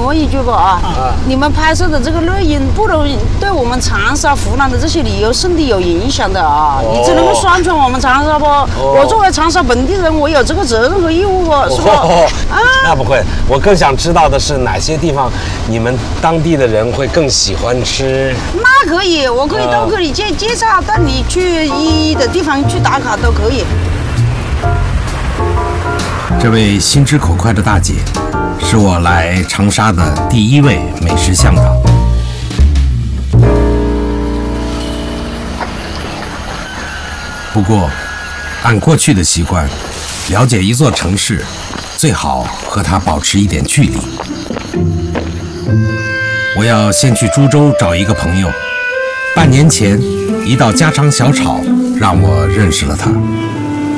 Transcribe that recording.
问一句吧啊，你们拍摄的这个内容不能对我们长沙、湖南的这些旅游胜地有影响的啊！你只能够宣传我们长沙不？我作为长沙本地人，我有这个责任和义务不？是吧？ 那不会，我更想知道的是哪些地方你们当地的人会更喜欢吃。 那可以，我可以都可以介绍，带你去一的地方去打卡都可以。 这位心直口快的大姐，是我来长沙的第一位美食向导。不过，按过去的习惯，了解一座城市，最好和它保持一点距离。我要先去株洲找一个朋友，半年前一道家常小炒让我认识了他。